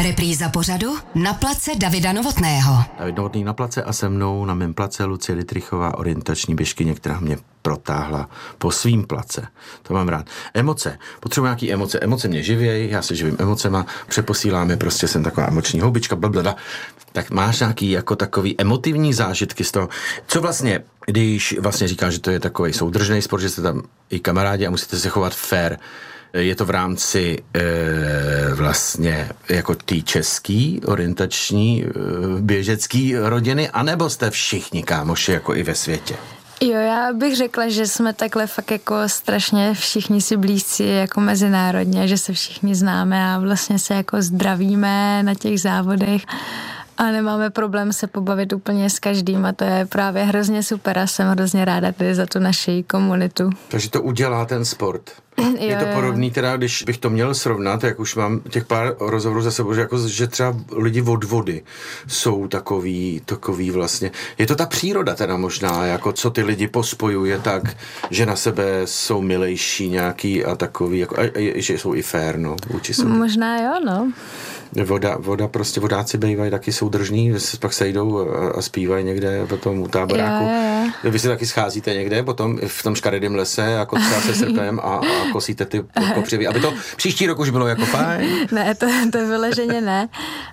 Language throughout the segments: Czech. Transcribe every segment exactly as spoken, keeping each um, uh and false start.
Repríza pořadu Na place Davida Novotného. David Novotný na place a se mnou na mém place Lucie Dittrichová, orientační běžkyně, která mě protáhla po svým place. To mám rád. Emoce. Potřebuji nějaký emoce. Emoce mě živějí, já se živím emocema, přeposíláme, prostě jsem taková emoční houbička, blablabla. Tak máš nějaký jako takový emotivní zážitky z toho. Co vlastně, když vlastně říkáš, že to je takový soudržný sport, že jste tam i kamarádi a musíte se chovat fair, je to v rámci e, vlastně jako té český, orientační, e, běžecký rodiny, anebo jste všichni kámoši jako i ve světě? Jo, já bych řekla, že jsme takhle fakt jako strašně všichni si blízci jako mezinárodně, že se všichni známe a vlastně se jako zdravíme na těch závodech a nemáme problém se pobavit úplně s každým a to je právě hrozně super a jsem hrozně ráda tady za tu naši komunitu. Takže to udělá ten sport. Je jo, to jo. podobný, teda, když bych to měl srovnat, jak už mám těch pár rozhovorů za sebou, že, jako, že třeba lidi od vody jsou takový, takový vlastně. Je to ta příroda teda možná, jako co ty lidi pospojuje tak, že na sebe jsou milejší nějaký a takový, jako, a, a, že jsou i fair, no, vůči sobě. Možná jo, no. Voda, voda, prostě vodáci bývají taky soudržní, pak sejdou a, a zpívají někde potom u táboráku. Jo, jo, jo. Vy si taky scházíte někde potom v tom škaredém lese, jako třeba se srpem a, a kosíte ty kopřivy, aby to příští rok už bylo jako fajn. Ne, to, to vyloženě ne,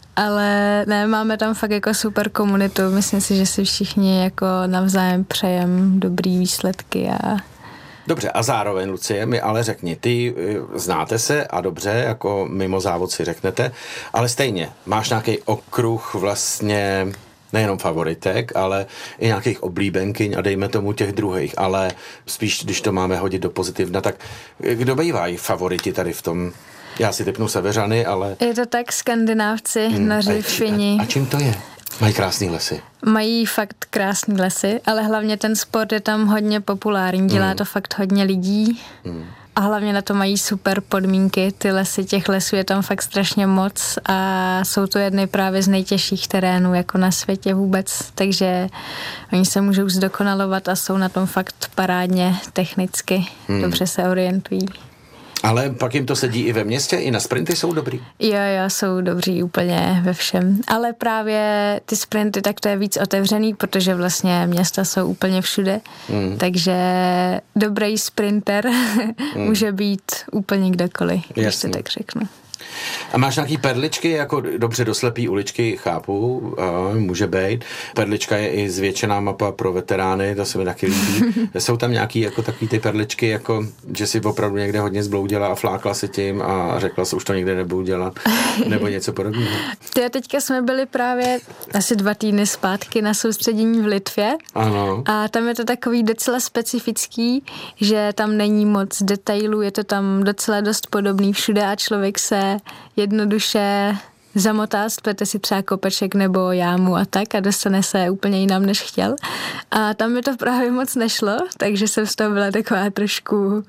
ale ne, máme tam fakt jako super komunitu, myslím si, že si všichni jako navzájem přejem dobrý výsledky a Dobře, a zároveň, Lucie, mi ale řekni, ty znáte se a dobře, jako mimo závod si řeknete, ale stejně, máš nějaký okruh vlastně nejenom favoritek, ale i nějakých oblíbenkyň a dejme tomu těch druhých, ale spíš, když to máme hodit do pozitivna, tak kdo bývají favoriti tady v tom? Já si typnu Seveřany, ale... Je to tak, Skandinávci, hmm, Noři, Fini. A, a čím to je? Mají krásný lesy. Mají fakt krásný lesy, ale hlavně ten sport je tam hodně populární, dělá hmm. to fakt hodně lidí. Hmm. A hlavně na to mají super podmínky, ty lesy, těch lesů je tam fakt strašně moc a jsou to jedny právě z nejtěžších terénů jako na světě vůbec, takže oni se můžou zdokonalovat a jsou na tom fakt parádně technicky, hmm. dobře se orientují. Ale pak jim to sedí i ve městě, i na sprinty jsou dobrý? Jo, jo, jsou dobří úplně ve všem. Ale právě ty sprinty, tak to je víc otevřený, protože vlastně města jsou úplně všude. Mm. Takže dobrý sprinter mm. může být úplně kdokoliv, když Jasně. to tak řeknu. A máš nějaký perličky, jako dobře do slepý uličky, chápu, a může být. Perlička je i zvětšená mapa pro veterány, to se mi taky líbí. Jsou tam nějaký jako takový ty perličky, jako že si opravdu někde hodně zbloudila a flákla si tím a řekla si, už to nikde nebudu dělat, nebo něco podobného. Ty teďka jsme byli právě asi dva týdny zpátky na soustředění v Litvě. Ano. A tam je to takový docela specifický, že tam není moc detailů, je to tam docela dost podobný všude a člověk se jednoduše zamotá, splete si třeba kopeček nebo jámu a tak a dostane se úplně jinam, než chtěl. A tam mi to právě moc nešlo, takže jsem z toho byla taková trošku uh,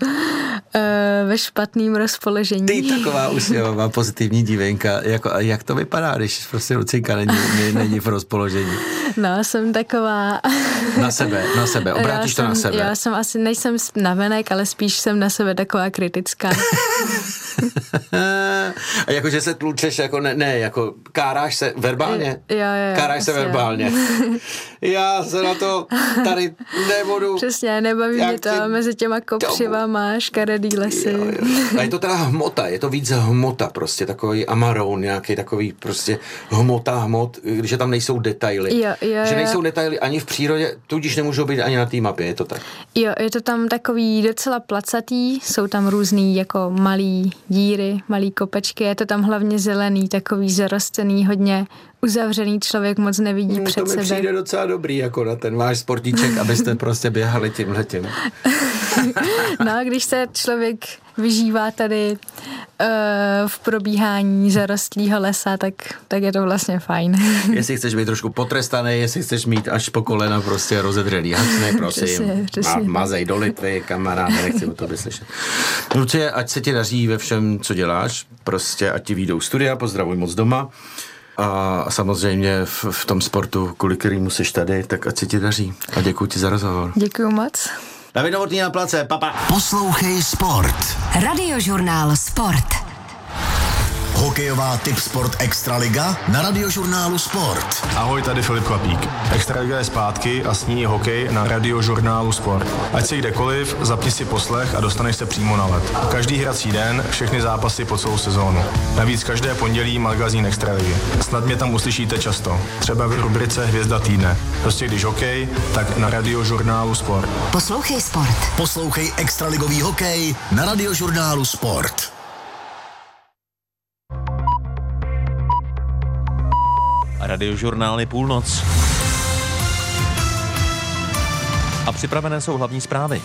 ve špatným rozpoložení. Ty taková usměvavá pozitivní dívenka, jako, jak to vypadá, když prostě Lucinka není, není v rozpoložení? No, jsem taková... Na sebe, na sebe, obrátíš to jsem, na sebe. Já jsem asi, nejsem navenek, ale spíš jsem na sebe taková kritická. A jakože se tlučeš, jako ne, ne, jako káráš se verbálně? Jo, jo, káráš se verbálně. Já se na to tady nebudu. Přesně, nebaví mě to ty... mezi těma kopřivama, škaredý lesy. Jo, jo. A je to teda hmota, je to víc hmota prostě, takový amaroun, nějaký takový prostě hmota, hmot, když tam nejsou detaily. Jo, jo, že nejsou jo. detaily ani v přírodě, tudíž nemůžou být ani na té mapě, je to tak? Jo, je to tam takový docela placatý, jsou tam různý jako malý díry, malý kopečky, je to tam hlavně zelený, takový zarostlený, hodně uzavřený, člověk moc nevidí no, před to mi sebe. přijde docela dobrý, jako na ten váš sportíček, abyste prostě běhali tímhletím. No a když se člověk vyžívá tady uh, v probíhání zarostlýho lesa, tak, tak je to vlastně fajn. Jestli chceš být trošku potrestaný, jestli chceš mít až po kolena prostě rozedřený hačny, prosím. Přesně, přesně. Ma, mazej do Litvy, kamarád, nechci o tobě slyšet. Lucie, ať se ti daří ve všem, co děláš, prostě ať ti vyjdou studia, pozdravuj moc doma. A samozřejmě v, v tom sportu, kvůli kterýmu jsi tady, tak ať se ti daří. A děkuji ti za rozhovor. Děkuju moc. David Novotný na place, papa. Poslouchej Sport. Radiožurnál Sport. hokejová Tipsport Extraliga na Radiožurnálu Sport. Ahoj, tady Filip Chlapík. Extraliga je zpátky a s ní hokej na Radiožurnálu Sport. Ať si kdekoliv, zapni si poslech a dostaneš se přímo na led. Každý hrací den, všechny zápasy po celou sezónu. Navíc každé pondělí magazín Extraligy. Snad mě tam uslyšíte často. Třeba v rubrice Hvězda týdne. Prostě když hokej, tak na Radiožurnálu Sport. Poslouchej sport. Poslouchej extraligový hokej na Radiožurnálu Sport. Radiožurnál je půlnoc. A připravené jsou hlavní zprávy.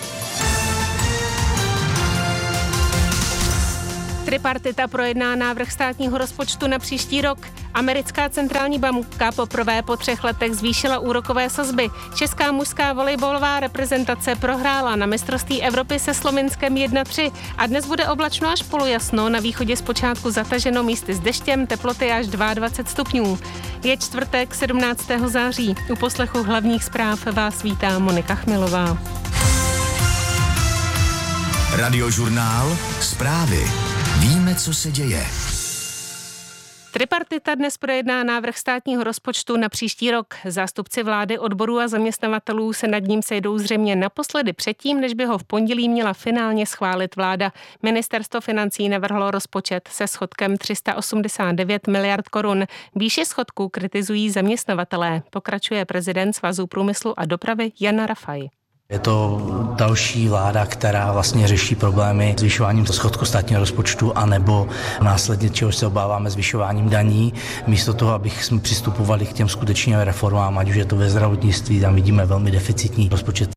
Tripartita projedná návrh státního rozpočtu na příští rok. Americká centrální banka poprvé po třech letech zvýšila úrokové sazby. Česká mužská volejbalová reprezentace prohrála na mistrovství Evropy se Slovinskem jedna tři a dnes bude oblačno až polojasno, na východě zpočátku zataženo místy s deštěm, teploty až dvacet dva stupňů. Je čtvrtek sedmnáctého září. U poslechu hlavních zpráv vás vítá Monika Chmilová. Radiožurnál Zprávy. Víme, co se děje. Tripartita dnes projedná návrh státního rozpočtu na příští rok. Zástupci vlády, odborů a zaměstnavatelů se nad ním sejdou zřejmě naposledy předtím, než by ho v pondělí měla finálně schválit vláda. Ministerstvo financí navrhlo rozpočet se schodkem tři sta osmdesát devět miliard korun. Výši schodku kritizují zaměstnavatelé. Pokračuje prezident Svazu průmyslu a dopravy Jan Rafaj. Je to další vláda, která vlastně řeší problémy zvyšováním schodku státního rozpočtu anebo následně, čeho se obáváme, zvyšováním daní. Místo toho, abych jsme přistupovali k těm skutečným reformám, ať už je to ve zdravotnictví, tam vidíme velmi deficitní rozpočet.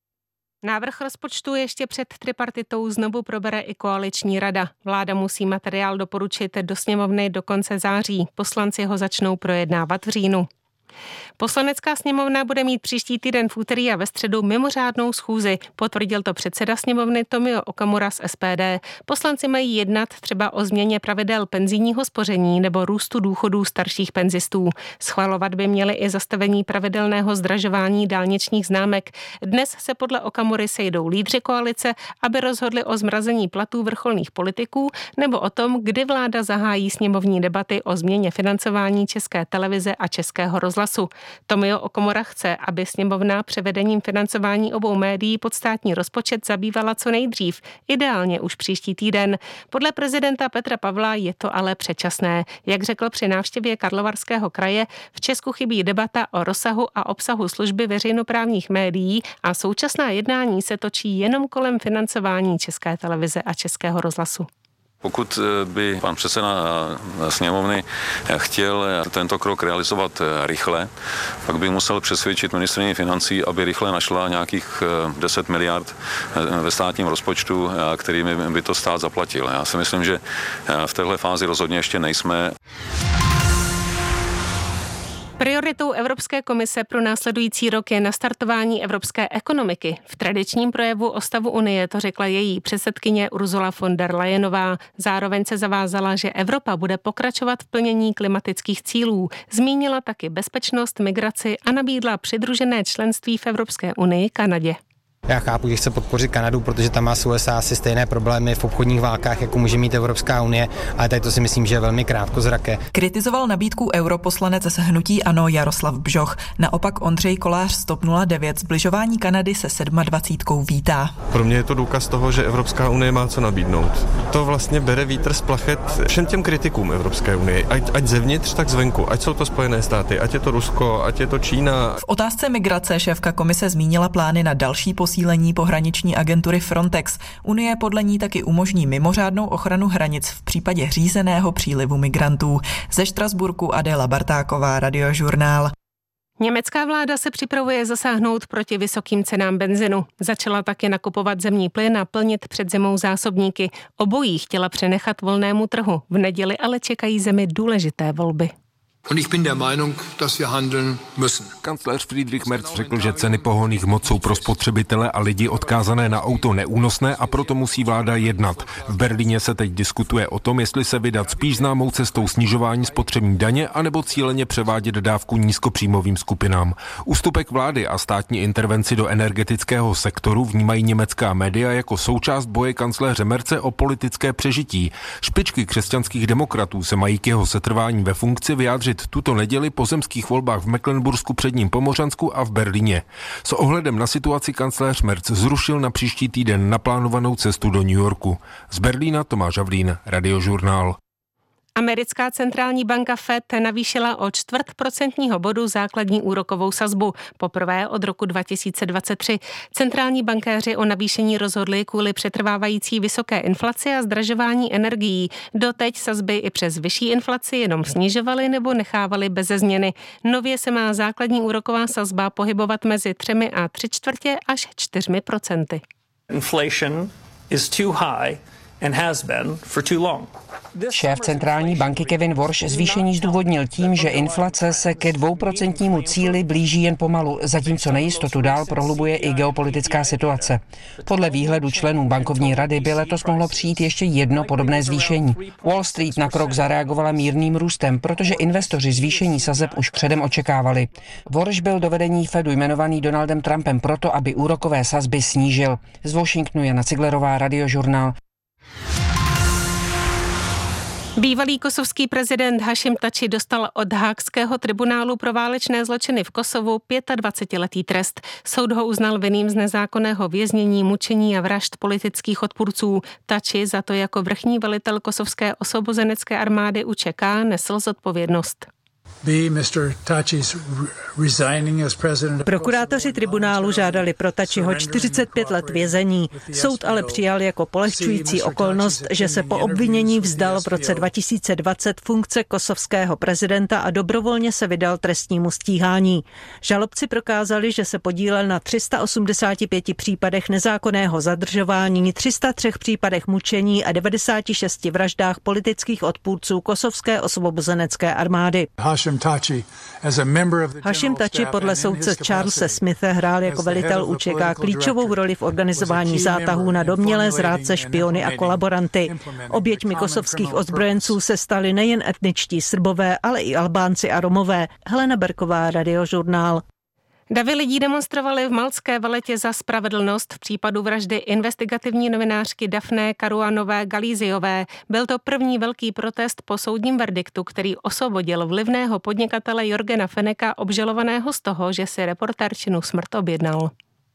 Návrh rozpočtu ještě před tripartitou znovu probere i koaliční rada. Vláda musí materiál doporučit do sněmovny do konce září. Poslanci ho začnou projednávat v říjnu. Poslanecká sněmovna bude mít příští týden v úterý a ve středu mimořádnou schůzi. Potvrdil to předseda sněmovny Tomio Okamura z S P D. Poslanci mají jednat třeba o změně pravidel penzijního spoření nebo růstu důchodů starších penzistů. Schvalovat by měli i zastavení pravidelného zdražování dálničních známek. Dnes se podle Okamury sejdou lídři koalice, aby rozhodli o zmrazení platů vrcholných politiků nebo o tom, kdy vláda zahájí sněmovní debaty o změně financování České televize a Českého rozhlasu. Tomio Okamura chce, aby sněmovna převedením financování obou médií pod státní rozpočet zabývala co nejdřív, ideálně už příští týden. Podle prezidenta Petra Pavla je to ale předčasné. Jak řekl při návštěvě Karlovarského kraje, v Česku chybí debata o rozsahu a obsahu služby veřejnoprávních médií a současná jednání se točí jenom kolem financování České televize a Českého rozhlasu. Pokud by pan předseda sněmovny chtěl tento krok realizovat rychle, pak by musel přesvědčit ministryni financí, aby rychle našla nějakých deset miliard ve státním rozpočtu, kterými by to stát zaplatil. Já si myslím, že v téhle fázi rozhodně ještě nejsme. Prioritou Evropské komise pro následující rok je nastartování evropské ekonomiky. V tradičním projevu o stavu Unie to řekla její předsedkyně Ursula von der Leyenová. Zároveň se zavázala, že Evropa bude pokračovat v plnění klimatických cílů. Zmínila taky bezpečnost, migraci a nabídla přidružené členství v Evropské unii Kanadě. Já chápu, že chce podpořit Kanadu, protože tam má s U S A asi stejné problémy v obchodních válkách, jako může mít Evropská unie, ale tady to si myslím, že je velmi krátkozraké. Kritizoval nabídku europoslanec z hnutí ANO Jaroslav Bžoch. Naopak Ondřej Kolář z TOP nula devět zbližování Kanady se dvacítkou sedm vítá. Pro mě je to důkaz toho, že Evropská unie má co nabídnout. To vlastně bere vítr z plachet všem těm kritikům Evropské unie, ať, ať zevnitř, tak zvenku, ať jsou to Spojené státy, ať je to Rusko, ať je to Čína. V otázce migrace šéfka komise zmínila plány na další posílení pohraniční agentury Frontex. Unie podle ní taky umožní mimořádnou ochranu hranic v případě řízeného přílivu migrantů. Ze Štrasburku Adéla Bartáková, Radiožurnál. Německá vláda se připravuje zasáhnout proti vysokým cenám benzinu. Začala taky nakupovat zemní plyn a plnit před zimou zásobníky. Obojí chtěla přenechat volnému trhu. V neděli ale čekají zemi důležité volby. Kancléř Friedrich Merz řekl, že ceny pohonných hmot jsou pro spotřebitele a lidi odkázané na auto neúnosné a proto musí vláda jednat. V Berlíně se teď diskutuje o tom, jestli se vydat spíš známou cestou snižování spotřební daně anebo cíleně převádět dávku nízkopříjmovým skupinám. Ústupek vlády a státní intervenci do energetického sektoru vnímají německá média jako součást boje kancléře Merze o politické přežití. Špičky křesťanských demokratů se mají k jeho setrvání ve funkci vyjádřit tuto neděli po zemských volbách v Mecklenbursku, Předním Pomořansku a v Berlíně. S ohledem na situaci kancléř Merz zrušil na příští týden naplánovanou cestu do New Yorku. Z Berlína Tomáš Havlín, Radiožurnál. Americká centrální banka Fed navýšila o čtvrt procentního bodu základní úrokovou sazbu. Poprvé od roku dva tisíce dvacet tři. Centrální bankéři o navýšení rozhodli kvůli přetrvávající vysoké inflaci a zdražování energií. Doteď sazby i přes vyšší inflaci jenom snižovaly nebo nechávaly beze změny. Nově se má základní úroková sazba pohybovat mezi třemi a tři čtvrtě až čtyřmi procenty. Inflation is too high and has been for too long. Šéf centrální banky Kevin Warsh zvýšení zdůvodnil tím, že inflace se ke dvouprocentnímu cíli blíží jen pomalu, zatímco nejistotu dál prohlubuje i geopolitická situace. Podle výhledu členů bankovní rady by letos mohlo přijít ještě jedno podobné zvýšení. Wall Street na krok zareagovala mírným růstem, protože investoři zvýšení sazeb už předem očekávali. Warsh byl do vedení Fedu jmenovaný Donaldem Trumpem proto, aby úrokové sazby snížil. Z Washingtonu Jana Ciglerová, Radiožurnál. Bývalý kosovský prezident Hašim Tači dostal od Haagského tribunálu pro válečné zločiny v Kosovu dvacetiletý trest. Soud ho uznal vinným z nezákonného věznění, mučení a vražd politických odpůrců. Tači za to jako vrchní velitel kosovské osvobozenecké armády U Č K nesl zodpovědnost. Prokurátoři tribunálu žádali pro Tačiho čtyřicet pět let vězení. Soud ale přijal jako polehčující okolnost, že se po obvinění vzdal v roce dva tisíce dvacet funkce kosovského prezidenta a dobrovolně se vydal trestnímu stíhání. Žalobci prokázali, že se podílel na tři sta osmdesáti pěti případech nezákonného zadržování, tři sta třech případech mučení a devadesáti šesti vraždách politických odpůrců kosovské osvobozenecké armády. Hašim Tači podle soudce Charlese Smithe hrál jako velitel U Č K klíčovou roli v organizování zátahů na domnělé zrádce, špiony a kolaboranty. Oběťmi kosovských ozbrojenců se stali nejen etničtí Srbové, ale i Albánci a Romové. Helena Berková, Radiožurnál. Davy lidí demonstrovali v Maltské Valetě za spravedlnost v případu vraždy investigativní novinářky Daphné Caruanové Galiziové. Byl to první velký protest po soudním verdiktu, který osvobodil vlivného podnikatele Jorgena Feneka, obžalovaného z toho, že si reportérčinu smrt objednal.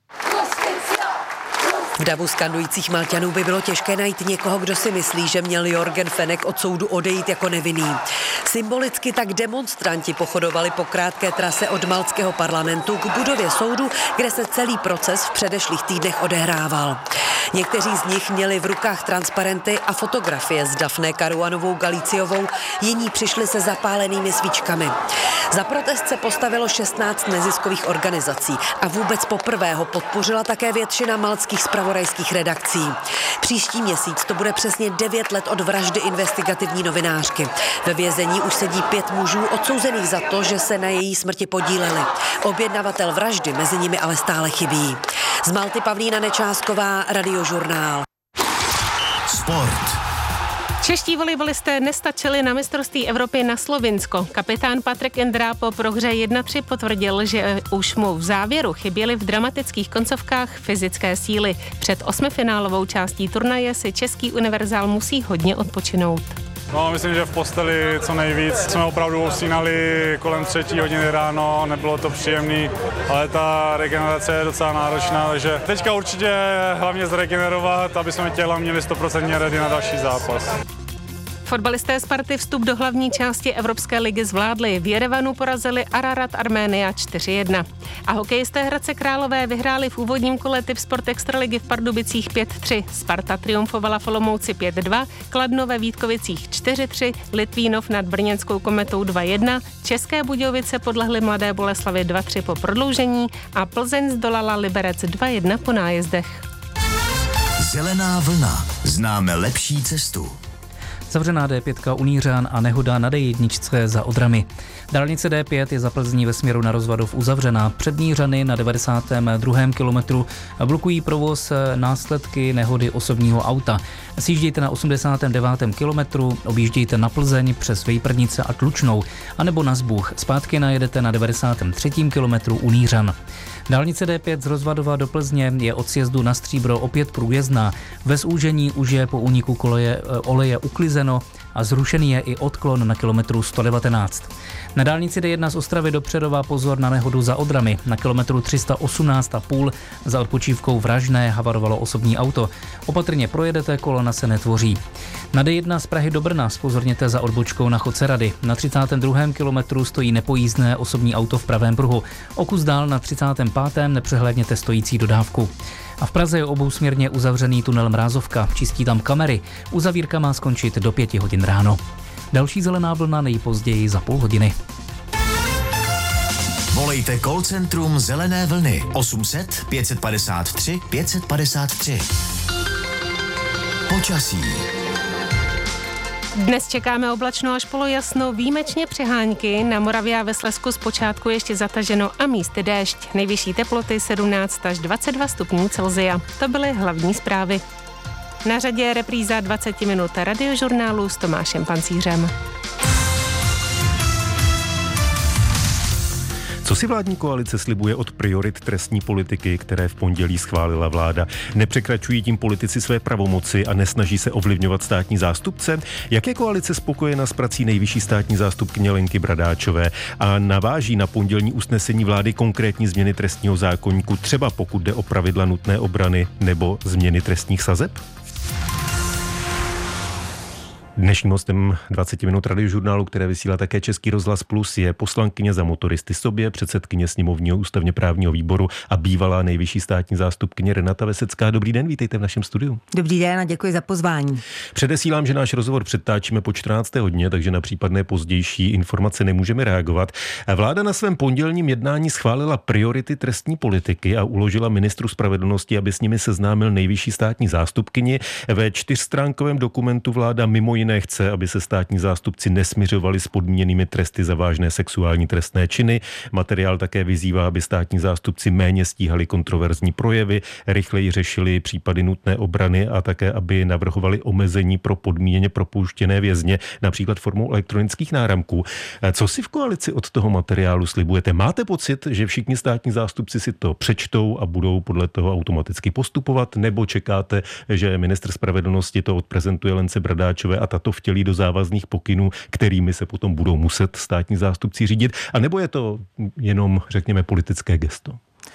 V davu skandujících Malťanů by bylo těžké najít někoho, kdo si myslí, že měl Jorgen Fenek od soudu odejít jako nevinný. Symbolicky tak demonstranti pochodovali po krátké trase od maltského parlamentu k budově soudu, kde se celý proces v předešlých týdnech odehrával. Někteří z nich měli v rukách transparenty a fotografie s Daphné Caruanovou Galiciovou, jiní přišli se zapálenými svíčkami. Za protest se postavilo šestnáct neziskových organizací a vůbec poprvé ho podpořila také většina maltských zpravodajských redakcí. Příští měsíc to bude přesně devět let od vraždy investigativní novinářky. Ve vězení už sedí pět mužů odsouzených za to, že se na její smrti podíleli. Objednavatel vraždy mezi nimi ale stále chybí. Z Malty Pavlína Nečásková, Radiožurnál. Sport. Čeští volejbalisté nestačili na mistrovství Evropy na Slovinsko. Kapitán Patrik Endrá po prohře jedna tři potvrdil, že už mu v závěru chyběly v dramatických koncovkách fyzické síly. Před osmifinálovou částí turnaje si český univerzál musí hodně odpočinout. No, myslím, že v posteli co nejvíc. Jsme opravdu usínali kolem třetí hodiny ráno, nebylo to příjemný, ale ta regenerace je docela náročná, takže teďka určitě hlavně zregenerovat, aby jsme těla měli sto procent ready na další zápas. Fotbalisté Sparty vstup do hlavní části Evropské ligy zvládli. V Jerevanu porazili Ararat Arménia čtyři jedna. A hokejisté Hradce Králové vyhráli v úvodním kole Tipsport Extraligy v Pardubicích pět tři. Sparta triumfovala v Olomouci pět dva, Kladno ve Vítkovicích čtyři tři, Litvínov nad brněnskou Kometou dva jedna, České Budějovice podlehly Mladé Boleslavi dva tři po prodloužení a Plzeň zdolala Liberec dva jedna po nájezdech. Zelená vlna. Známe lepší cestu. Zavřená D pět Unířan a nehoda na D jedna za Odrami. Dálnice D pět je za Plzní ve směru na Rozvadov uzavřená. Přední řany na devadesátém druhém kilometru blokují provoz následky nehody osobního auta. Sjíždějte na osmdesátém devátém kilometru, objíždějte na Plzeň přes Vejprnice a Tlučnou, anebo na Zbuch. Zpátky najedete na devadesátém třetím kilometru Unířan. Dálnice D pět z Rozvadova do Plzně je od sjezdu na Stříbro opět průjezdná. Ve zúžení už je po úniku koleje, oleje uklizeno a zrušený je i odklon na kilometru sto devatenáct. Na dálnici D jedna z Ostravy do Přerova pozor na nehodu za Odrami. Na kilometru tři sta osmnáct a půl za odpočívkou Vražné havarovalo osobní auto. Opatrně projedete, kolona se netvoří. Na D jedna z Prahy do Brna zpozorněte za odbočkou na Chodce Rady. Na třicátém druhém kilometru stojí nepojízdné osobní auto v pravém pruhu. O kus dál na třicátém pátém nepřehlédněte stojící dodávku. A v Praze je obousměrně uzavřený tunel Mrázovka. Čistí tam kamery. Uzavírka má skončit do pěti hodin ráno. Další zelená vlna nejpozději za půl hodiny. Volejte call centrum Zelené vlny osm set pět padesát tři pět padesát tři. Počasí. Dnes čekáme oblačno až polojasno, výjimečně přehánky. Na Moravě a ve Slezsku zpočátku ještě zataženo a místy déšť. Nejvyšší teploty sedmnáct až dvacet dva stupňů Celsia. To byly hlavní zprávy. Na řadě je repríza dvacet minut radiožurnálu s Tomášem Pancířem. Co si vládní koalice slibuje od priorit trestní politiky, které v pondělí schválila vláda? Nepřekračují tím politici své pravomoci a nesnaží se ovlivňovat státní zástupce? Jak je koalice spokojena s prací nejvyšší státní zástupkyně Lenky Bradáčové a naváží na pondělní usnesení vlády konkrétní změny trestního zákoníku, třeba pokud jde o pravidla nutné obrany nebo změny trestních sazeb? Dnešním hostem dvacet minut radiožurnálu, které vysílá také Český rozhlas Plus, je poslankyně Za motoristy sobě, předsedkyně sněmovního ústavně právního výboru a bývalá nejvyšší státní zástupkyně Renata Vesecká. Dobrý den, vítejte v našem studiu. Dobrý den a děkuji za pozvání. Předesílám, že náš rozhovor předtáčíme po čtrnácté hodině, takže na případné pozdější informace nemůžeme reagovat. Vláda na svém pondělním jednání schválila priority trestní politiky a uložila ministru spravedlnosti, aby s nimi seznámil nejvyšší státní zástupkyni. Ve čtyřstránkovém dokumentu vláda mimo jiné chce, aby se státní zástupci nesmiřovali s podmíněnými tresty za vážné sexuální trestné činy. Materiál také vyzývá, aby státní zástupci méně stíhali kontroverzní projevy, rychleji řešili případy nutné obrany a také, aby navrhovali omezení pro podmíněně propouštěné vězně, například formou elektronických náramků. Co si v koalici od toho materiálu slibujete? Máte pocit, že všichni státní zástupci si to přečtou a budou podle toho automaticky postupovat, nebo čekáte, že ministr spravedlnosti to odprezentuje Lence Bradáčové a tato vtělí do závazných pokynů, kterými se potom budou muset státní zástupci řídit? A nebo je to jenom, řekněme, politické gesto?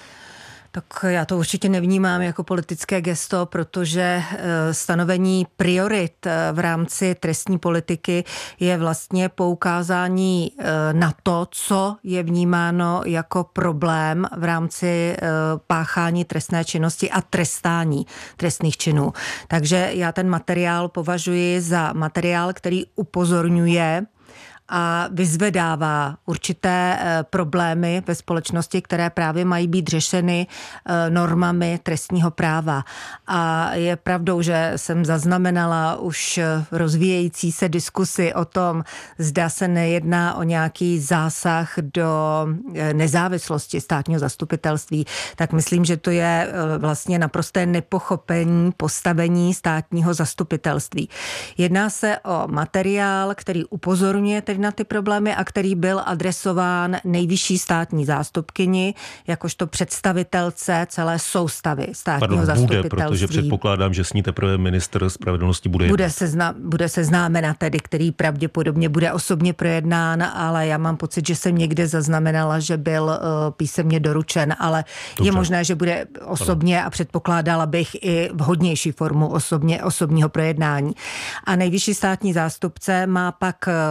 Tak já to určitě nevnímám jako politické gesto, protože stanovení priorit v rámci trestní politiky je vlastně poukázání na to, co je vnímáno jako problém v rámci páchání trestné činnosti a trestání trestných činů. Takže já ten materiál považuji za materiál, který upozorňuje a vyzvedává určité problémy ve společnosti, které právě mají být řešeny normami trestního práva. A je pravdou, že jsem zaznamenala už rozvíjející se diskusy o tom, zda se nejedná o nějaký zásah do nezávislosti státního zastupitelství, tak myslím, že to je vlastně naprosté nepochopení postavení státního zastupitelství. Jedná se o materiál, který upozorňuje tedy na ty problémy a který byl adresován nejvyšší státní zástupkyni, jakožto představitelce celé soustavy státního Pardon, zastupitelství. Bude, protože předpokládám, že s ní teprve ministr spravedlnosti bude jednat. Bude se, zna, bude se známena tedy, který pravděpodobně bude osobně projednán, ale já mám pocit, že jsem někde zaznamenala, že byl uh, písemně doručen, ale Dobře. je možné, že bude osobně Pardon. a předpokládala bych i vhodnější formu osobně, osobního projednání. A nejvyšší státní zástupce má pak oprávnění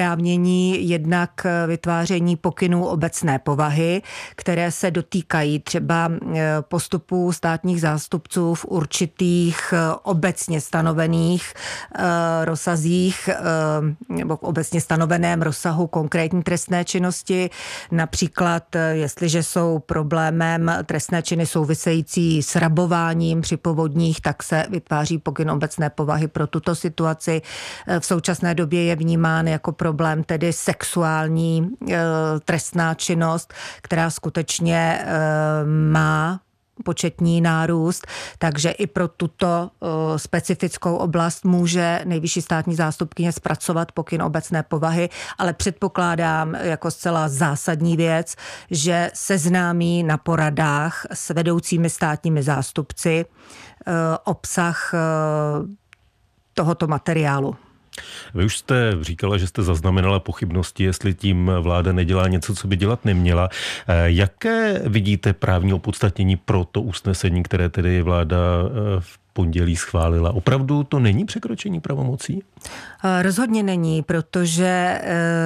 oprávnění jednak vytváření pokynů obecné povahy, které se dotýkají třeba postupů státních zástupců v určitých obecně stanovených rozsazích nebo v obecně stanoveném rozsahu konkrétní trestné činnosti. Například, jestliže jsou problémem trestné činy související s rabováním při povodních, tak se vytváří pokyn obecné povahy pro tuto situaci. V současné době je vnímán jako problém tedy sexuální e, trestná činnost, která skutečně e, má početní nárůst, takže i pro tuto uh, specifickou oblast může nejvyšší státní zástupkyně zpracovat pokyn obecné povahy, ale předpokládám jako zcela zásadní věc, že seznámí na poradách s vedoucími státními zástupci uh, obsah uh, tohoto materiálu. Vy už jste říkala, že jste zaznamenala pochybnosti, jestli tím vláda nedělá něco, co by dělat neměla. Jaké vidíte právní opodstatnění pro to usnesení, které tedy vláda v pondělí schválila? Opravdu to není překročení pravomocí? Rozhodně není, protože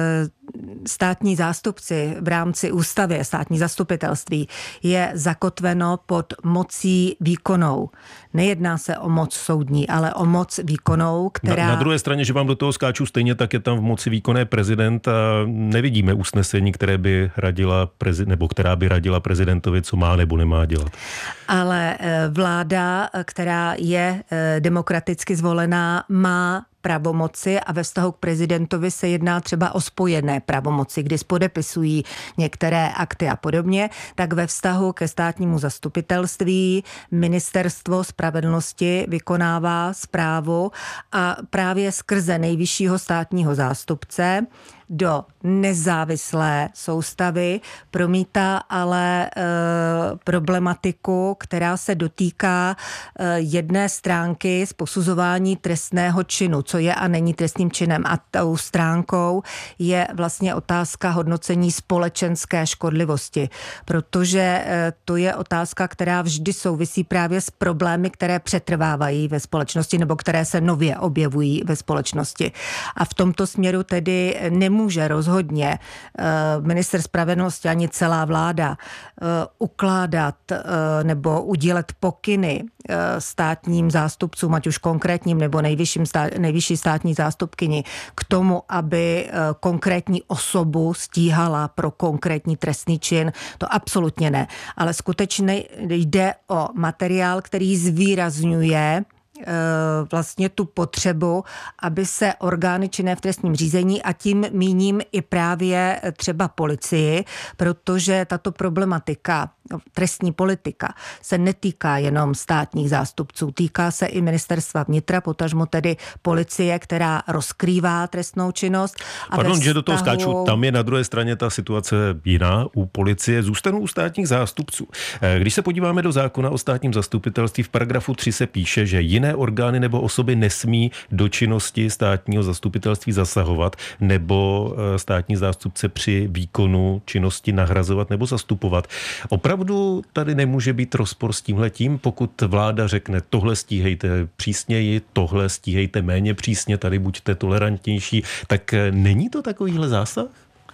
státní zástupci v rámci ústavy, státní zastupitelství je zakotveno pod mocí výkonnou. Nejedná se o moc soudní, ale o moc výkonnou, která... Na, na druhé straně, že vám do toho skáču stejně, tak je tam v moci výkonné prezident a nevidíme usnesení, které by radila prezi... nebo která by radila prezidentovi, co má nebo nemá dělat. Ale vláda, která je demokraticky zvolená, má pravomoci a ve vztahu k prezidentovi se jedná třeba o spojené pravomoci, kdy spodepisují některé akty a podobně, tak ve vztahu ke státnímu zastupitelství ministerstvo spravedlnosti vykonává správu a právě skrze nejvyššího státního zástupce do nezávislé soustavy promítá ale e, problematiku, která se dotýká e, jedné stránky z posuzování trestného činu, co je a není trestným činem. A tou stránkou je vlastně otázka hodnocení společenské škodlivosti, protože e, to je otázka, která vždy souvisí právě s problémy, které přetrvávají ve společnosti nebo které se nově objevují ve společnosti. A v tomto směru tedy nemůže Může rozhodně ministr spravedlnosti ani celá vláda ukládat nebo udělat pokyny státním zástupcům, ať už konkrétním nebo nejvyšším stát, nejvyšší státní zástupkyni k tomu, aby konkrétní osobu stíhala pro konkrétní trestný čin. To absolutně ne. Ale skutečně jde o materiál, který zvýrazňuje vlastně tu potřebu, aby se orgány činné v trestním řízení a tím míním i právě třeba policii, protože tato problematika, trestní politika se netýká jenom státních zástupců, týká se i ministerstva vnitra, potažmo tedy policie, která rozkrývá trestnou činnost. A Pardon, vztahu... že do toho skáču, tam je na druhé straně ta situace jiná u policie, zůstanou u státních zástupců. Když se podíváme do zákona o státním zastupitelství, v paragrafu tři se píše, že jiné orgány nebo osoby nesmí do činnosti státního zastupitelství zasahovat nebo státní zástupce při výkonu činnosti nahrazovat nebo zastupovat. Opravdu tady nemůže být rozpor s tímhletím, pokud vláda řekne tohle stíhejte přísněji, tohle stíhejte méně přísně, tady buďte tolerantnější, tak není to takovýhle zásah?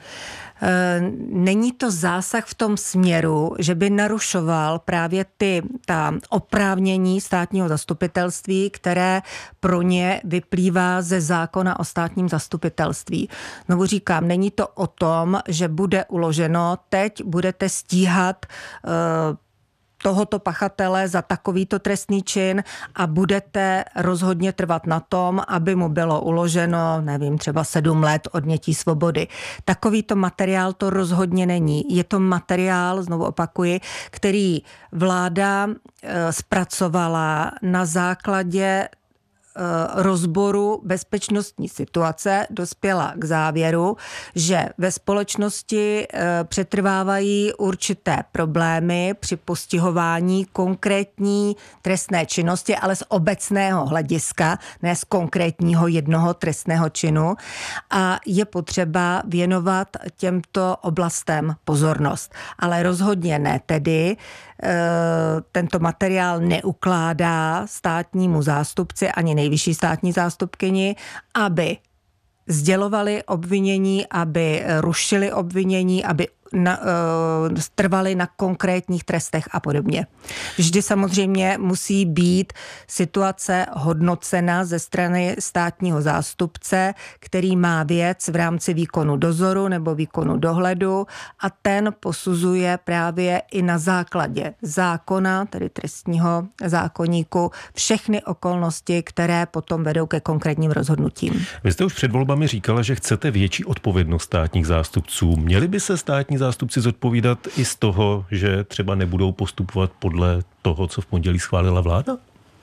Není to zásah v tom směru, že by narušoval právě ty ta oprávnění státního zastupitelství, které pro ně vyplývá ze zákona o státním zastupitelství. Znovu říkám, není to o tom, že bude uloženo, teď budete stíhat uh, tohoto pachatele za takovýto trestný čin a budete rozhodně trvat na tom, aby mu bylo uloženo, nevím, třeba sedm let odnětí svobody. Takovýto materiál to rozhodně není. Je to materiál, znovu opakuji, který vláda e, zpracovala na základě rozboru bezpečnostní situace, dospěla k závěru, že ve společnosti přetrvávají určité problémy při postihování konkrétní trestné činnosti, ale z obecného hlediska, ne z konkrétního jednoho trestného činu, a je potřeba věnovat těmto oblastem pozornost. Ale rozhodně ne tedy, tento materiál neukládá státnímu zástupci ani nejvyšší státní zástupkyni, aby sdělovali obvinění, aby rušili obvinění, aby na, uh, trvali na konkrétních trestech a podobně. Vždy samozřejmě musí být situace hodnocena ze strany státního zástupce, který má věc v rámci výkonu dozoru nebo výkonu dohledu a ten posuzuje právě i na základě zákona, tedy trestního zákoníku, všechny okolnosti, které potom vedou ke konkrétním rozhodnutím. Vy jste už před volbami říkala, že chcete větší odpovědnost státních zástupců. Měli by se státní zástupci zodpovídat i z toho, že třeba nebudou postupovat podle toho, co v pondělí schválila vláda?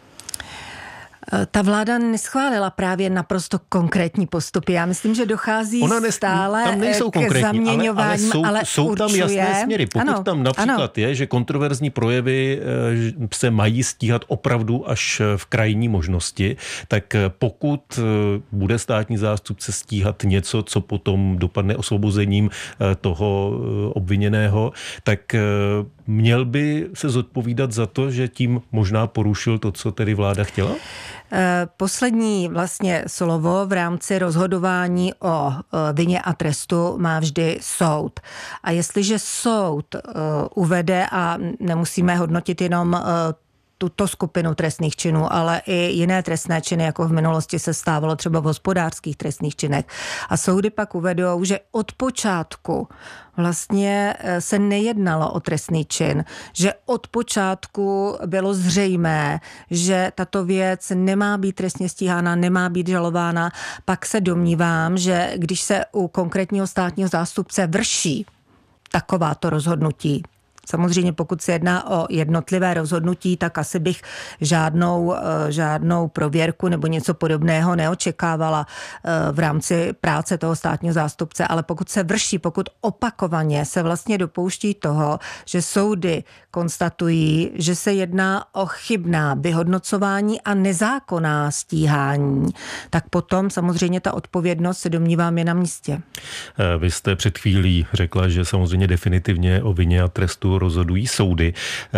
Ta vláda neschválila právě naprosto konkrétní postupy. Já myslím, že dochází Ona nes, stále tam nejsou k zaměňováním, ale, ale jsou, ale jsou tam určuje, jasné směry. Pokud ano, tam například ano. je, že kontroverzní projevy se mají stíhat opravdu až v krajní možnosti, tak pokud bude státní zástupce stíhat něco, co potom dopadne osvobozením toho obviněného, tak měl by se zodpovídat za to, že tím možná porušil to, co tedy vláda chtěla? Poslední vlastně slovo v rámci rozhodování o vině a trestu má vždy soud. A jestliže soud uvede, a nemusíme hodnotit jenom tuto skupinu trestných činů, ale i jiné trestné činy, jako v minulosti se stávalo třeba v hospodářských trestných činech. A soudy pak uvedou, že od počátku vlastně se nejednalo o trestný čin, že od počátku bylo zřejmé, že tato věc nemá být trestně stíhána, nemá být žalována, pak se domnívám, že když se u konkrétního státního zástupce vrší takováto rozhodnutí, samozřejmě pokud se jedná o jednotlivé rozhodnutí, tak asi bych žádnou, žádnou prověrku nebo něco podobného neočekávala v rámci práce toho státního zástupce, ale pokud se vrší, pokud opakovaně se vlastně dopouští toho, že soudy konstatují, že se jedná o chybná vyhodnocování a nezákonná stíhání, tak potom samozřejmě ta odpovědnost, se domnívám, je na místě. Vy jste před chvílí řekla, že samozřejmě definitivně o vině a trestu rozhodují soudy.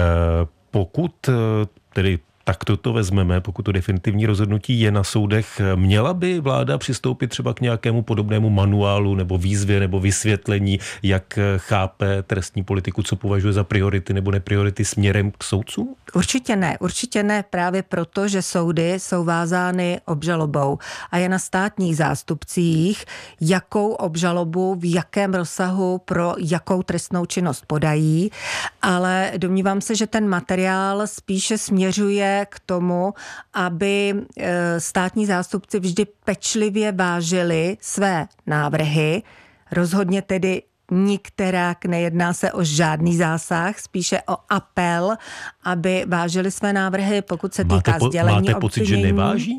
Pokud tedy takto to vezmeme, pokud to definitivní rozhodnutí je na soudech, měla by vláda přistoupit třeba k nějakému podobnému manuálu nebo výzvě nebo vysvětlení, jak chápe trestní politiku, co považuje za priority nebo nepriority směrem k soudcům? Určitě ne, určitě ne, právě proto, že soudy jsou vázány obžalobou a je na státních zástupcích, jakou obžalobu, v jakém rozsahu pro jakou trestnou činnost podají, ale domnívám se, že ten materiál spíše směřuje k tomu, aby státní zástupci vždy pečlivě vážili své návrhy, rozhodně tedy nikterak nejedná se o žádný zásah, spíše o apel, aby vážili své návrhy, pokud se týká máte po, sdělení máte pocit, obvinění. že neváží?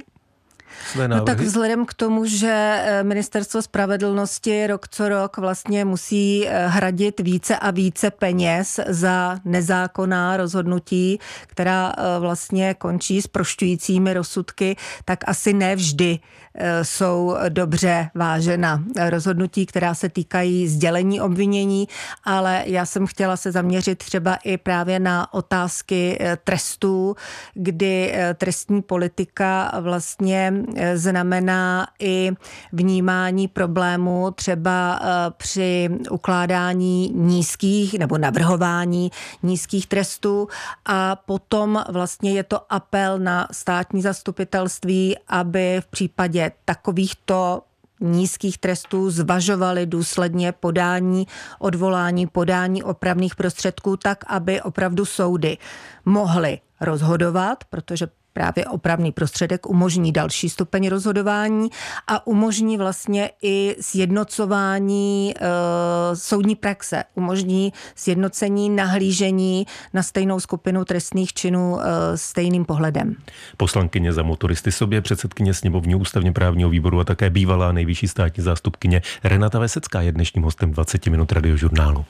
No tak vzhledem k tomu, že Ministerstvo spravedlnosti rok co rok vlastně musí hradit více a více peněz za nezákonná rozhodnutí, která vlastně končí s prošťujícími rozsudky, tak asi ne vždy jsou dobře vážena rozhodnutí, která se týkají sdělení obvinění, ale já jsem chtěla se zaměřit třeba i právě na otázky trestů, kdy trestní politika vlastně znamená i vnímání problému třeba při ukládání nízkých nebo navrhování nízkých trestů a potom vlastně je to apel na státní zastupitelství, aby v případě takovýchto nízkých trestů zvažovali důsledně podání odvolání, podání opravných prostředků tak, aby opravdu soudy mohly rozhodovat, protože právě opravný prostředek umožní další stupeň rozhodování a umožní vlastně i sjednocování e, soudní praxe, umožní sjednocení nahlížení na stejnou skupinu trestných činů e, stejným pohledem. Poslankyně za motoristy sobě, předsedkyně sněmovního ústavně právního výboru a také bývalá nejvyšší státní zástupkyně Renata Vesecká je dnešním hostem dvacet minut Radiožurnálu.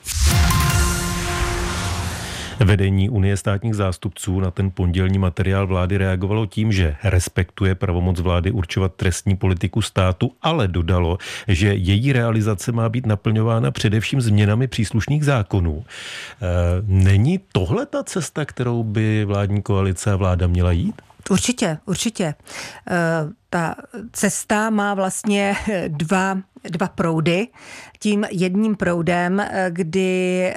Vedení Unie státních zástupců na ten pondělní materiál vlády reagovalo tím, že respektuje pravomoc vlády určovat trestní politiku státu, ale dodalo, že její realizace má být naplňována především změnami příslušných zákonů. Není tohle ta cesta, kterou by vládní koalice a vláda měla jít? Určitě, určitě. Ta cesta má vlastně dva, dva proudy. Tím jedním proudem, kdy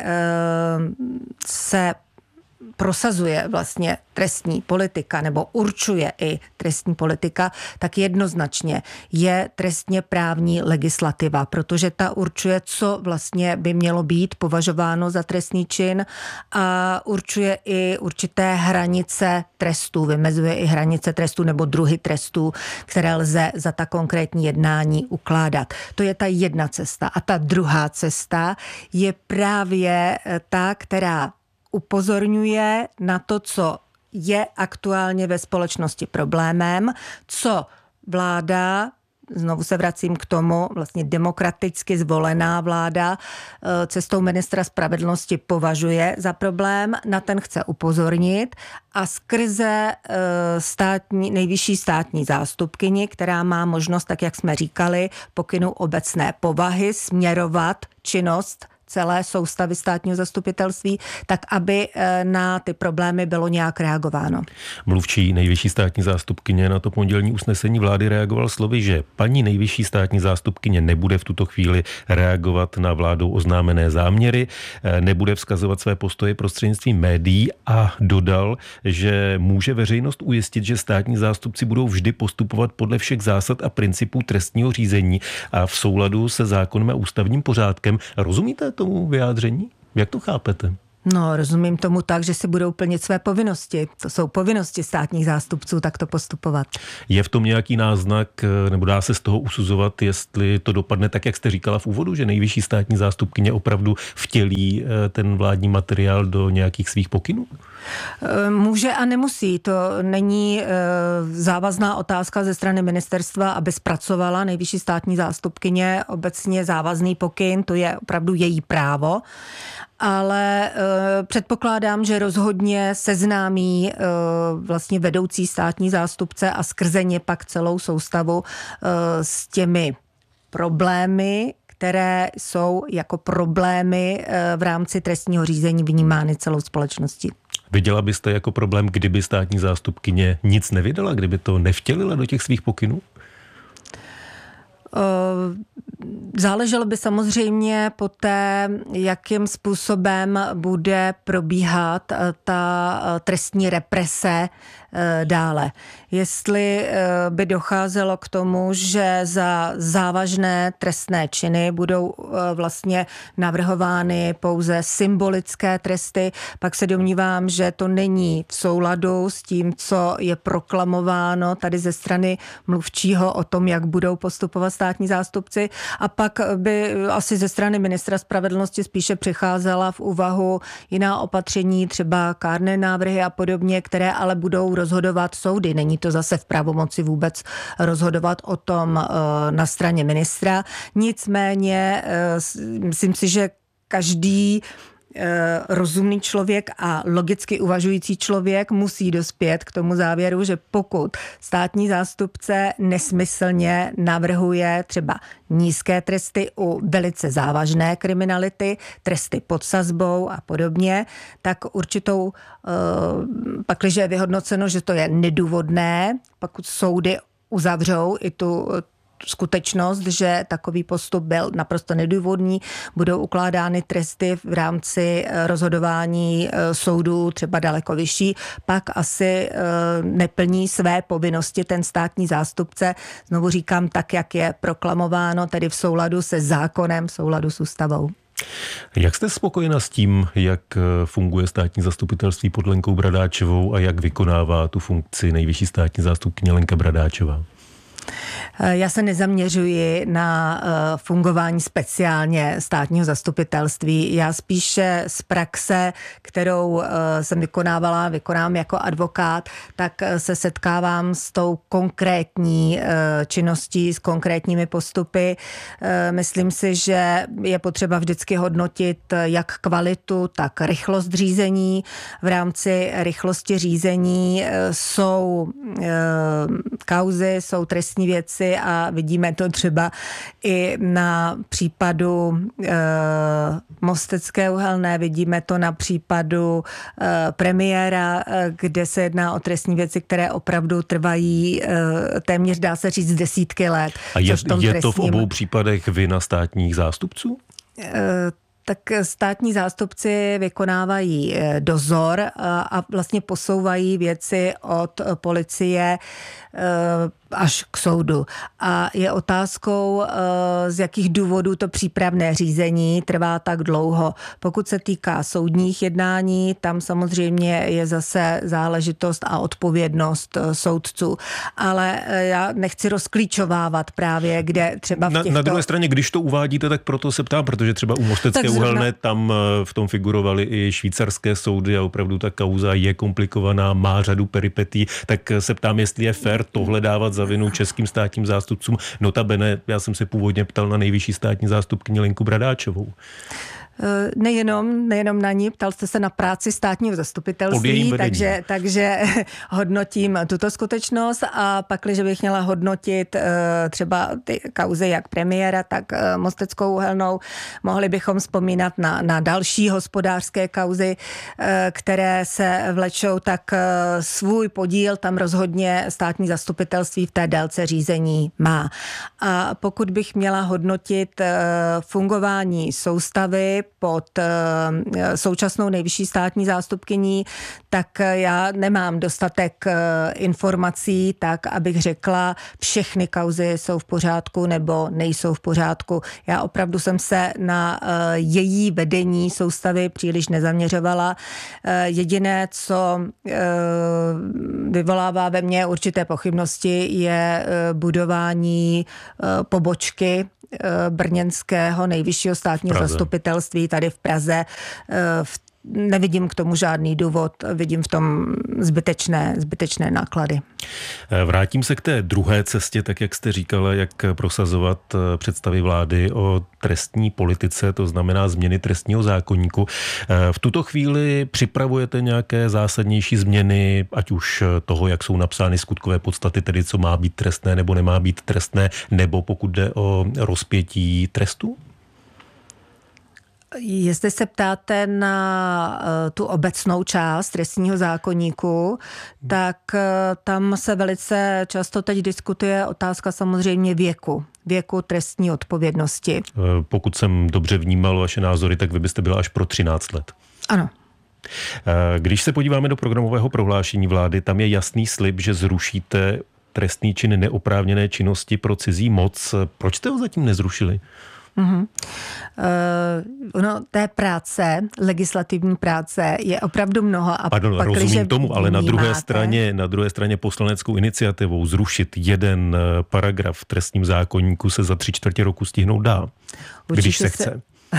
se prosazuje vlastně trestní politika nebo určuje i trestní politika, tak jednoznačně je trestně právní legislativa, protože ta určuje, co vlastně by mělo být považováno za trestný čin a určuje i určité hranice trestů, vymezuje i hranice trestů nebo druhy trestů, které lze za ta konkrétní jednání ukládat. To je ta jedna cesta. A ta druhá cesta je právě ta, která upozorňuje na to, co je aktuálně ve společnosti problémem, co vláda, znovu se vracím k tomu, vlastně demokraticky zvolená vláda cestou ministra spravedlnosti považuje za problém, na ten chce upozornit a skrze státní, nejvyšší státní zástupkyni, která má možnost, tak jak jsme říkali, pokynu obecné povahy směrovat činnost celé soustavy státního zastupitelství, tak aby na ty problémy bylo nějak reagováno. Mluvčí nejvyšší státní zástupkyně na to pondělní usnesení vlády reagoval slovy, že paní nejvyšší státní zástupkyně nebude v tuto chvíli reagovat na vládou oznámené záměry, nebude vzkazovat své postoje prostřednictvím médií a dodal, že může veřejnost ujistit, že státní zástupci budou vždy postupovat podle všech zásad a principů trestního řízení a v souladu se zákonem a ústavním pořádkem. Rozumíte tomu vyjádření? Jak to chápete? No, rozumím tomu tak, že si budou plnit své povinnosti. To jsou povinnosti státních zástupců takto postupovat. Je v tom nějaký náznak, nebo dá se z toho usuzovat, jestli to dopadne tak, jak jste říkala v úvodu, že nejvyšší státní zástupkyně opravdu vtělí ten vládní materiál do nějakých svých pokynů? Může a nemusí. To není závazná otázka ze strany ministerstva, aby zpracovala nejvyšší státní zástupkyně obecně závazný pokyn. To je opravdu její právo. Ale e, předpokládám, že rozhodně seznámí e, vlastně vedoucí státní zástupce a skrze ně pak celou soustavu e, s těmi problémy, které jsou jako problémy e, v rámci trestního řízení vnímány celou společností. Viděla byste jako problém, kdyby státní zástupkyně nic nevydala, kdyby to nevtělila do těch svých pokynů? Záleželo by samozřejmě poté, jakým způsobem bude probíhat ta trestní represe dále. Jestli by docházelo k tomu, že za závažné trestné činy budou vlastně navrhovány pouze symbolické tresty, pak se domnívám, že to není v souladu s tím, co je proklamováno tady ze strany mluvčího o tom, jak budou postupovat státní zástupci. A pak by asi ze strany ministra spravedlnosti spíše přicházela v úvahu jiná opatření, třeba kárné návrhy a podobně, které ale budou rozhodovat soudy. Není to zase v pravomoci vůbec rozhodovat o tom na straně ministra. Nicméně myslím si, že každý rozumný člověk a logicky uvažující člověk musí dospět k tomu závěru, že pokud státní zástupce nesmyslně navrhuje třeba nízké tresty u velice závažné kriminality, tresty pod sazbou a podobně, tak určitou, pakliže je vyhodnoceno, že to je nedůvodné, pokud soudy uzavřou i tu skutečnost, že takový postup byl naprosto nedůvodný, budou ukládány tresty v rámci rozhodování soudů třeba daleko vyšší, pak asi neplní své povinnosti ten státní zástupce, znovu říkám tak, jak je proklamováno, tedy v souladu se zákonem, v souladu s ústavou. Jak jste spokojena s tím, jak funguje státní zastupitelství pod Lenkou Bradáčovou a jak vykonává tu funkci nejvyšší státní zástupkyně Lenka Bradáčová? Já se nezaměřuji na fungování speciálně státního zastupitelství. Já spíše z praxe, kterou jsem vykonávala, vykonám jako advokát, tak se setkávám s tou konkrétní činností, s konkrétními postupy. Myslím si, že je potřeba vždycky hodnotit jak kvalitu, tak rychlost řízení. V rámci rychlosti řízení jsou kauzy, jsou trestní trestní věci a vidíme to třeba i na případu e, Mostecké uhelné, vidíme to na případu e, premiéra, e, kde se jedná o trestní věci, které opravdu trvají e, téměř, dá se říct, desítky let. A je, je trestním... to v obou případech vina státních zástupců? E, tak státní zástupci vykonávají dozor a vlastně posouvají věci od policie až k soudu. A je otázkou, z jakých důvodů to přípravné řízení trvá tak dlouho. Pokud se týká soudních jednání, tam samozřejmě je zase záležitost a odpovědnost soudců. Ale já nechci rozklíčovávat právě, kde třeba v těchto... Na, na druhé straně, když to uvádíte, tak proto se ptám, protože třeba u Mostecké zrovna... uhelné tam v tom figurovaly i švýcarské soudy a opravdu ta kauza je komplikovaná, má řadu peripetí, tak se ptám, jestli je fér tohle dávat za vinu českým státním zástupcům. Notabene, já jsem se původně ptal na nejvyšší státní zástupkyni Lenku Bradáčovou. Nejenom, nejenom na ní, ptal jste se na práci státního zastupitelství, takže, takže hodnotím tuto skutečnost a pak, když bych měla hodnotit třeba ty kauzy jak premiéra, tak Mosteckou uhelnou, mohli bychom vzpomínat na, na další hospodářské kauzy, které se vlečou, tak svůj podíl tam rozhodně státní zastupitelství v té délce řízení má. A pokud bych měla hodnotit fungování soustavy pod současnou nejvyšší státní zástupkyní, tak já nemám dostatek informací, tak abych řekla, všechny kauzy jsou v pořádku nebo nejsou v pořádku. Já opravdu jsem se na její vedení soustavy příliš nezaměřovala. Jediné, co vyvolává ve mně určité pochybnosti, je budování pobočky brněnského nejvyššího státního zastupitelství tady v Praze. V Nevidím k tomu žádný důvod, vidím v tom zbytečné, zbytečné náklady. Vrátím se k té druhé cestě, tak jak jste říkala, jak prosazovat představy vlády o trestní politice, to znamená změny trestního zákoníku. V tuto chvíli připravujete nějaké zásadnější změny, ať už toho, jak jsou napsány skutkové podstaty, tedy co má být trestné nebo nemá být trestné, nebo pokud jde o rozpětí trestu? Jestli se ptáte na tu obecnou část trestního zákoníku, tak tam se velice často teď diskutuje otázka samozřejmě věku. Věku trestní odpovědnosti. Pokud jsem dobře vnímal vaše názory, tak vy byste byla až pro třináct let. Ano. Když se podíváme do programového prohlášení vlády, tam je jasný slib, že zrušíte trestný čin neoprávněné činnosti pro cizí moc. Proč jste ho zatím nezrušili? Mm-hmm. Uh, no, té práce, legislativní práce je opravdu mnoho. A Pardon, pak, rozumím tomu, ale na druhé, máte... straně, na druhé straně poslaneckou iniciativou zrušit jeden paragraf v trestním zákoníku se za tři čtvrtě roku stihnout dá, určitě když se chce. Se...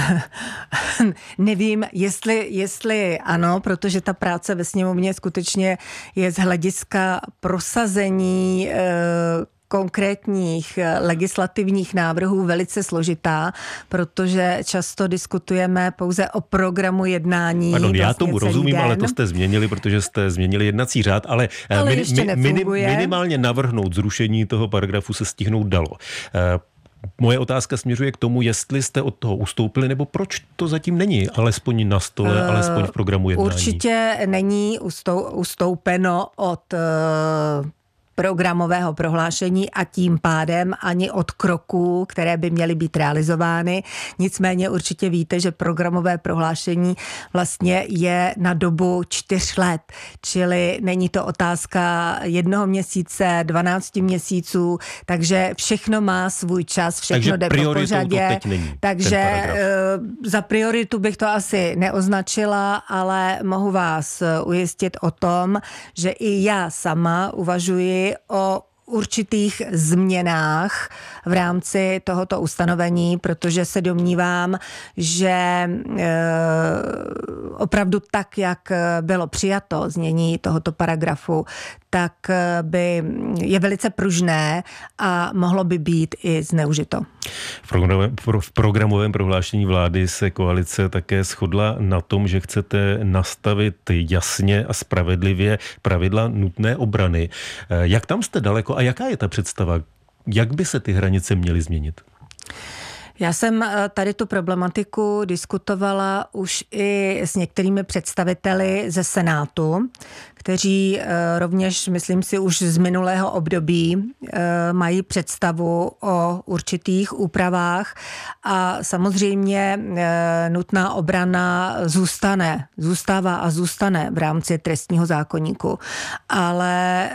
Nevím, jestli, jestli ano, protože ta práce ve sněmovně skutečně je z hlediska prosazení e, konkrétních legislativních návrhů velice složitá, protože často diskutujeme pouze o programu jednání. Pardon, já vlastně tomu rozumím, den. Ale to jste změnili, protože jste změnili jednací řád, ale, ale min, min, min, minimálně navrhnout zrušení toho paragrafu se stihnout dalo. Moje otázka směřuje k tomu, jestli jste od toho ustoupili, nebo proč to zatím není, alespoň na stole, uh, alespoň v programu jednání. Určitě není ustoupeno od uh, programového prohlášení a tím pádem ani od kroků, které by měly být realizovány. Nicméně určitě víte, že programové prohlášení vlastně je na dobu čtyř let, čili není to otázka jednoho měsíce, dvanácti měsíců, takže všechno má svůj čas, všechno jde po pořadě. Takže za prioritu bych to asi neoznačila, ale mohu vás ujistit o tom, že i já sama uvažuji o určitých změnách v rámci tohoto ustanovení, protože se domnívám, že e, opravdu tak, jak bylo přijato znění tohoto paragrafu, tak by je velice pružné a mohlo by být i zneužito. V programovém, v programovém prohlášení vlády se koalice také shodla na tom, že chcete nastavit jasně a spravedlivě pravidla nutné obrany. Jak tam jste daleko a jaká je ta představa? Jak by se ty hranice měly změnit? Já jsem tady tu problematiku diskutovala už i s některými představiteli ze Senátu, kteří rovněž, myslím si, už z minulého období mají představu o určitých úpravách a samozřejmě nutná obrana zůstane, zůstává a zůstane v rámci trestního zákoníku, ale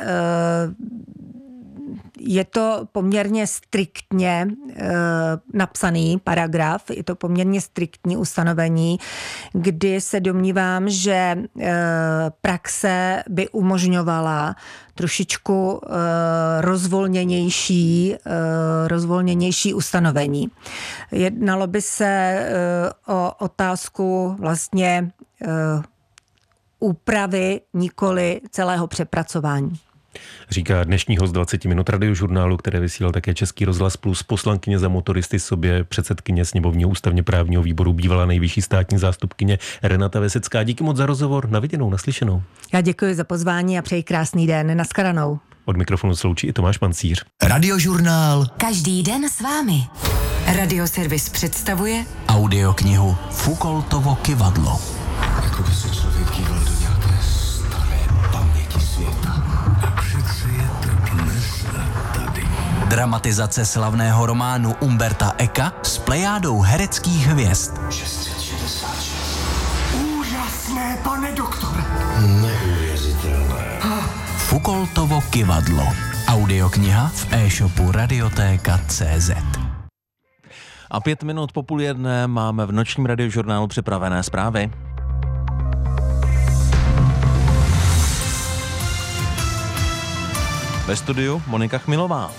je to poměrně striktně e, napsaný paragraf, je to poměrně striktní ustanovení, kdy se domnívám, že e, praxe by umožňovala trošičku e, rozvolněnější, e, rozvolněnější ustanovení. Jednalo by se e, o otázku vlastně e, úpravy, nikoli celého přepracování. Říká dnešní host dvacet minut Radiožurnálu, které vysílal také Český rozhlas plus, poslankyně za motoristy sobě, předsedkyně sněmovního ústavně právního výboru, bývalá nejvyšší státní zástupkyně Renata Vesecká. Díky moc za rozhovor, na viděnou, naslyšenou. Já děkuji za pozvání a přeji krásný den, nashledanou. Od mikrofonu sloučí i Tomáš Pancíř. Radiožurnál. Každý den s vámi. Radioservis představuje Audioknihu Foucaultovo kyvadlo. Jako by se člověk díval do nějaké staré paměti světa. A přece je to dnes a tady. Dramatizace slavného románu Umberta Eka s plejádou hereckých hvězd. šest set šedesát šest. Úžasné, pane doktore. Neuvěřitelné. Foucaultovo kyvadlo. Audiokniha v e-shopu radiotéka tečka cé zet. A pět minut po půl jedné máme v nočním radiožurnálu připravené zprávy. Ve studiu Monika Chmilová.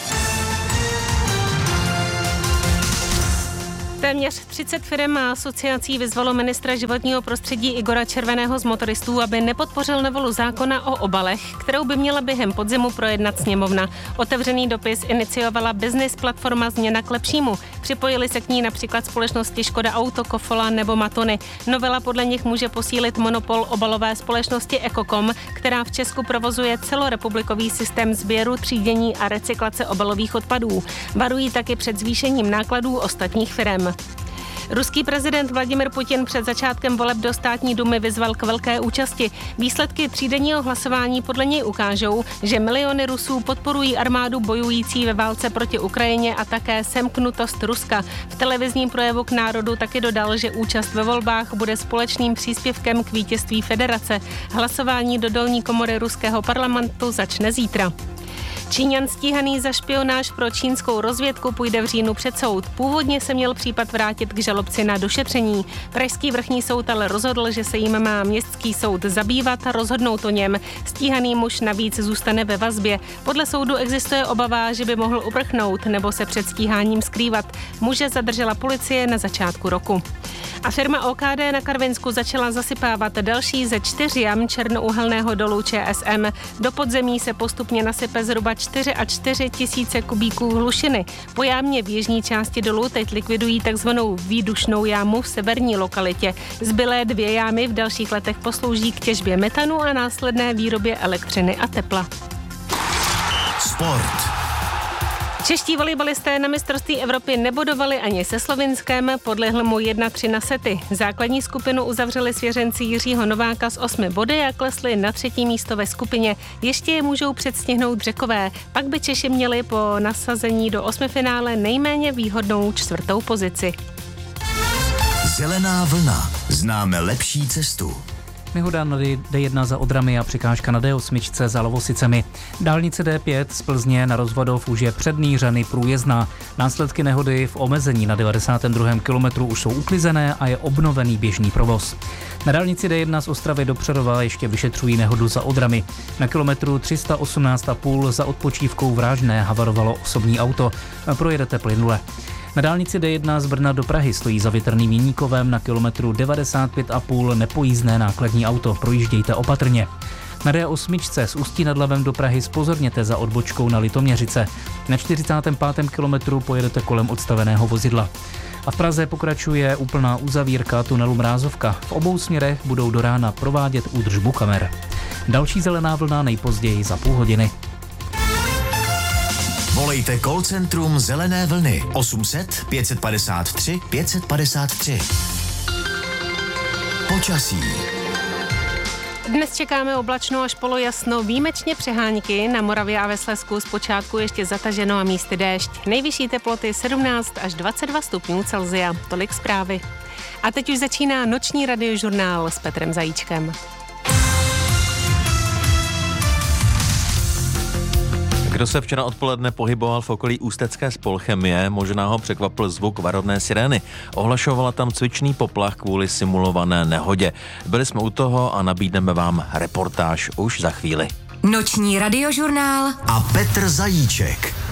Téměř třicet firem a asociací vyzvalo ministra životního prostředí Igora Červeného z motoristů, aby nepodpořil novelu zákona o obalech, kterou by měla během podzimu projednat sněmovna. Otevřený dopis iniciovala business platforma Změna k lepšímu. Připojili se k ní například společnosti Škoda Auto, Kofola nebo Matony. Novela podle nich může posílit monopol obalové společnosti Ekokom, která v Česku provozuje celorepublikový systém sběru, třídění a recyklace obalových odpadů. Varují taky před zvýšením nákladů ostatních firem. Ruský prezident Vladimir Putin před začátkem voleb do státní dumy vyzval k velké účasti. Výsledky třídenního hlasování podle něj ukážou, že miliony Rusů podporují armádu bojující ve válce proti Ukrajině a také semknutost Ruska. V televizním projevu k národu taky dodal, že účast ve volbách bude společným příspěvkem k vítězství federace. Hlasování do dolní komory ruského parlamentu začne zítra. Číňan stíhaný za špionáž pro čínskou rozvědku půjde v říjnu před soud. Původně se měl případ vrátit k žalobci na došetření. Pražský vrchní soud ale rozhodl, že se jim má městský soud zabývat a rozhodnout o něm. Stíhaný muž navíc zůstane ve vazbě. Podle soudu existuje obava, že by mohl uprchnout nebo se před stíháním skrývat. Muže zadržela policie na začátku roku. A firma O K D na Karvinsku začala zasypávat další ze čtyř jam černouhelného dolu Č S M. Do podzemí se postupně nasype zhruba čtyři a čtyři tisíce kubíků hlušiny. Po jámě v jižní části dolu teď likvidují takzvanou výdušnou jámu v severní lokalitě. Zbylé dvě jámy v dalších letech poslouží k těžbě metanu a následné výrobě elektřiny a tepla. Sport. Čeští volejbalisté na mistrovství Evropy nebodovali ani se Slovinskem, podlehl mu jedna tři na sety. Základní skupinu uzavřeli svěřenci Jiřího Nováka s osmi body a klesli na třetí místo ve skupině. Ještě je můžou předstihnout Řekové, pak by Češi měli po nasazení do osmifinále nejméně výhodnou čtvrtou pozici. Zelená vlna. Známe lepší cestu. Nehoda na D jedna za Odrami a překážka na D osm za Lovosicemi. Dálnice D pět z Plzně na Rozvadov už je přední řany průjezdná. Následky nehody v omezení na devadesátém druhém kilometru už jsou uklizené a je obnovený běžný provoz. Na dálnici D jedna z Ostravy do Přerova ještě vyšetřují nehodu za Odrami. Na kilometru tři sta osmnáct celá pět za odpočívkou v Rážné havarovalo osobní auto. Projedete plynule. Na dálnici D jedna z Brna do Prahy stojí za Větrným Jeníkovem na kilometru devadesát pět celá pět nepojízdné nákladní auto. Projíždějte opatrně. Na D osm z Ústí nad Labem do Prahy zpozorněte za odbočkou na Litoměřice. Na čtyřicátém pátém kilometru pojedete kolem odstaveného vozidla. A v Praze pokračuje úplná uzavírka tunelu Mrázovka. V obou směrech budou do rána provádět údržbu kamer. Další zelená vlna nejpozději za půl hodiny. Volejte call centrum Zelené vlny osm set pět padesát tři pět padesát tři. Počasí. Dnes čekáme oblačno až polojasno, výjimečně přehánky, na Moravě a ve Slezsku zpočátku ještě zataženo a místy déšť. Nejvyšší teploty sedmnáct až dvacet dva stupňů Celsia. Tolik zprávy. A teď už začíná noční radiožurnál s Petrem Zajíčkem. Kdo se včera odpoledne pohyboval v okolí ústecké spolchemie, možná ho překvapil zvuk varovné sirény. Ohlašovala tam cvičný poplach kvůli simulované nehodě. Byli jsme u toho a nabídneme vám reportáž už za chvíli. Noční radiožurnál a Petr Zajíček.